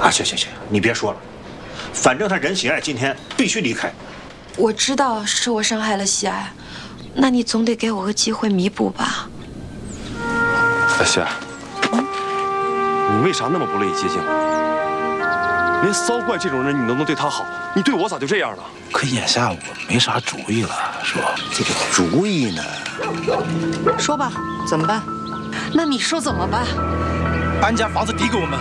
啊，行，你别说了，反正他任喜爱今天必须离开。 我知道是我伤害了喜爱，那你总得给我个机会弥补吧。 喜爱，你为啥那么不乐意接近我？连骚怪这种人你都能对他好，你对我咋就这样了？ 可眼下我没啥主意了，是吧？ 这个主意呢？ 说吧，怎么办？那你说怎么办？ 搬家房子抵给我们。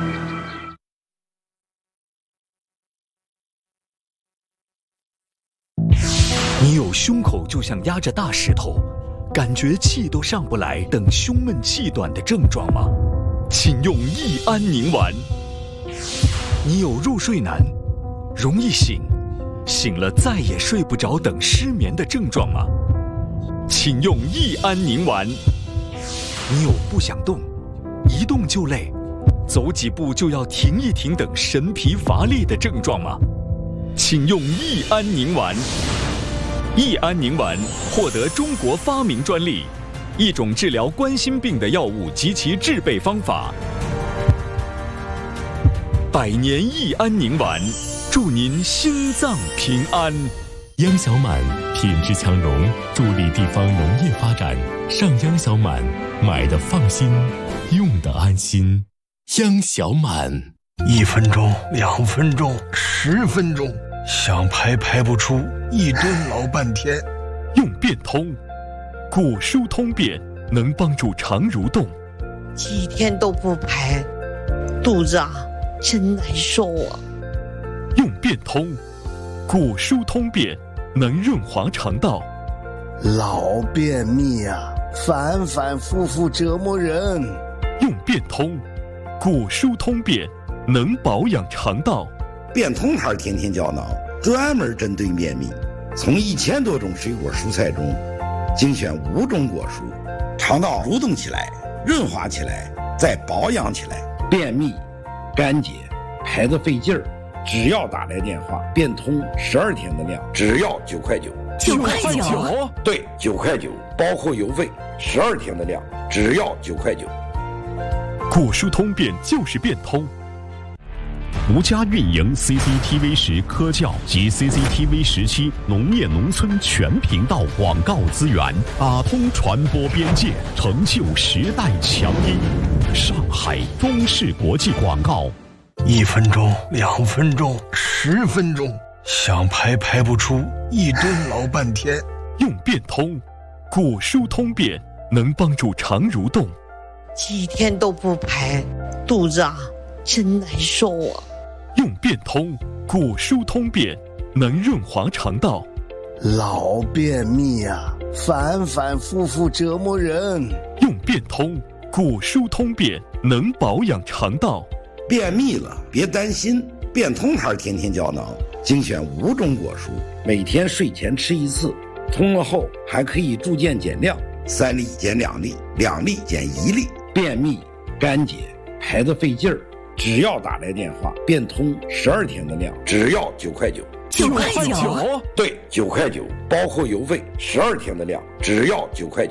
你有胸口就像压着大石头，感觉气都上不来等胸闷气短的症状吗？请用益安宁丸。你有入睡难，容易醒，醒了再也睡不着等失眠的症状吗？请用益安宁丸。你有不想动，一动就累，走几步就要停一停等神疲乏力的症状吗？请用益安宁丸。益安宁丸获得中国发明专利，一种治疗冠心病的药物及其制备方法。100年益安宁丸，祝您心脏平安。 央小满品质强融，助力地方农业发展。上央小满，买的放心，用的安心。央小满 1分钟、2分钟、10分钟，想排不出，一蹲老半天。 用变通，骨疏通便，能帮助肠蠕动。 几天都不排，肚子真难受啊。 用变通，骨疏通便，能润滑肠道。 老便秘反复复折磨人。 用变通，骨疏通便，能保养肠道。 变通牌天天胶囊专门针对便秘，从1000多种水果蔬菜中精选5种果蔬，肠道蠕动起来，润滑起来，再保养起来。便秘、干结、排得费劲儿，只要打来电话，变通12天的量，只要9块9。 9块9？ 对，9块9，包括邮费，12天的量，只要9块9。 骨疏通便就是变通。 独家运营 CCTV10科教及 CCTV17农业农村全频道广告资源，打通传播边界，成就时代强音。上海中视国际广告。 1分钟、2分钟、10分钟，想排不出，一蹲老半天。 用变通，骨疏通便，能帮助肠蠕动。 几天都不排，肚子真难受啊。 用变通，骨疏通便，能润滑肠道。 老便秘反复复折磨人。 用变通，骨疏通便，能保养肠道。 便秘了别担心，变通牌天天胶囊精选5种果蔬，每天睡前吃1次，通了后还可以逐渐减量，3粒减2粒，2粒减1粒。便秘、干结、排得费劲儿，只要打来电话，变通12天的量，只要9块9。 9块9？ 对，9块9，包括邮费，12天的量，只要9块9。